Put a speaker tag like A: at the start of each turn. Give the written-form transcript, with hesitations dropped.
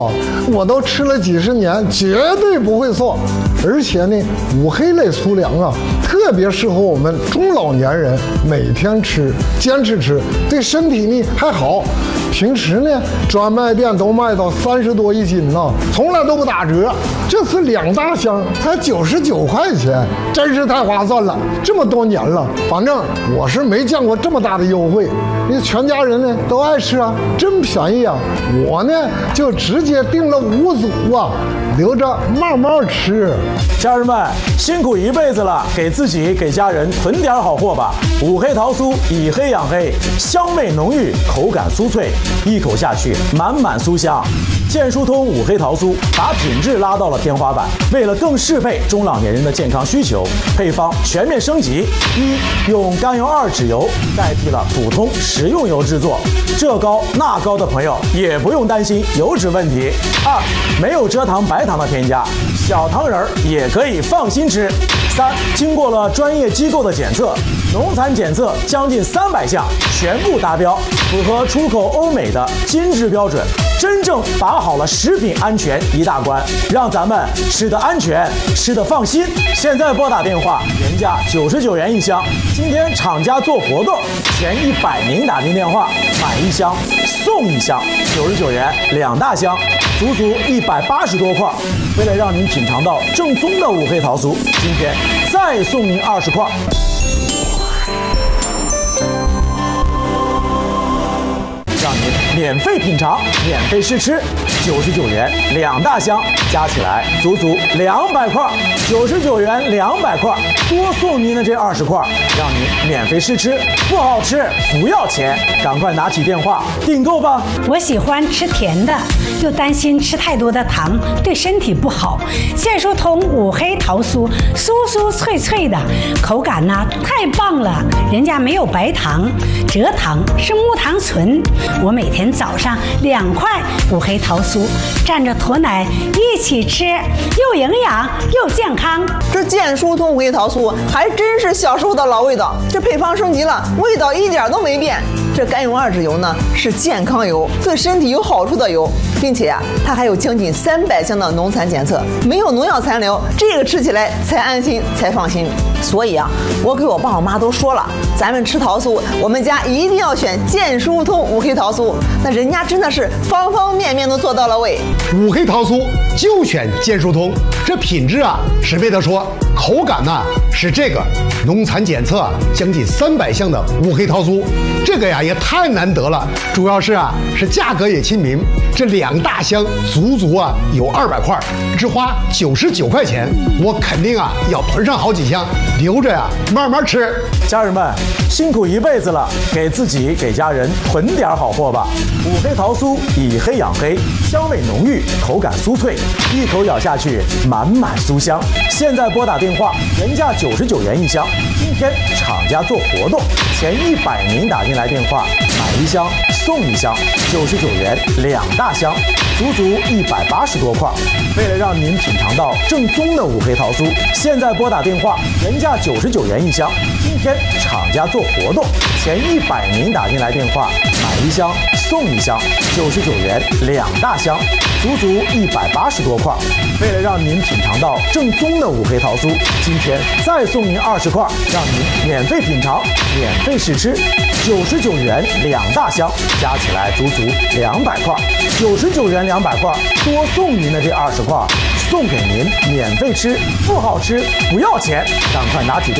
A: 我都吃了几十年，绝对不会错。而且呢，五黑类粗粮啊，特别适合我们中老年人每天吃，坚持吃，对身体呢还好。平时呢，专卖店都卖到30多一斤呢，从来都不打折。这次2大箱才99块钱，真是太划算了。这么多年了，反正我是没见过这么大的优惠。因为全家人呢都爱吃啊，真便宜啊！我呢就直接订了5组啊，留着慢慢吃。
B: 家人们辛苦一辈子了，给自己给家人囤点好货吧。五黑桃酥以黑养黑，香味浓郁，口感酥脆，一口下去满满酥香。健疏通五黑桃酥把品质拉到了天花板，为了更适配中老年人的健康需求，配方全面升级：用甘油2酯油代替了普通食用油制作，这高那高的朋友也不用担心油脂问题。2没有蔗糖白糖的添加，小糖人也可以放心吃。3经过了专业机构的检测，农残检测将近300项全部达标，符合出口欧美的金质标准，真正把好了食品安全一大关，让咱们吃得安全，吃得放心。现在拨打电话，原价99元一箱，今天厂家做活动，前100名打进电话买1箱送1箱，99元2大箱，足足180多块。为了让您品尝到正宗的五黑桃酥，今天再送您20块。让您免费品尝，免费试吃，99元2大箱，加起来足足200块，99元200块，多送您的这20块，让您免费试吃，不好吃不要钱，赶快拿起电话订购吧。
C: 我喜欢吃甜的，又担心吃太多的糖对身体不好。健疏通五黑桃酥，酥酥脆脆的，口感呢太棒了，人家没有白糖，蔗糖是木糖醇。我每天早上2块五黑桃酥，蘸着驼奶一起吃，又营养又健康。
D: 这健疏通五黑桃酥还真是小时候的老味道，这配方升级了，味道一点都没变。这甘油2酯油呢是健康油，对身体有好处的油，并且它还有将近300项的农残检测，没有农药残留，这个吃起来才安心才放心。所以我给我爸我妈都说了，咱们吃桃酥，我们家一定要选健疏通五黑桃酥，那人家真的是方方面面都做到了位。
E: 五黑桃酥就选健疏通，这品质是没得说，口感是这个农残检测将近300项的五黑桃酥，这个也太难得了，主要是价格也亲民，这2大箱足足有200块，只花99块钱，我肯定要囤上好几箱，留着慢慢吃。
B: 家人们辛苦一辈子了，给自己给家人囤点好货吧。五黑桃酥以黑养黑，香味浓郁，口感酥脆，一口咬下去满满酥香。现在拨打电话，原价99元一箱，今天厂家做活动，前100名打进来电话买1箱送1箱，99元2大箱，足足180多块。为了让您品尝到正宗的五黑桃酥，现在拨打电话，原价99元一箱，今天厂家做活动，前100名打进来电话买1箱送1箱，99元2大箱，足足180多块。为了让您品尝到正宗的五黑桃酥，今天再送您20块，让您免费品尝，免费试吃，99元2大箱，加起来足足200块，99元200块，多送您的这20块，送给您免费吃，不好吃不要钱，赶快拿起电话。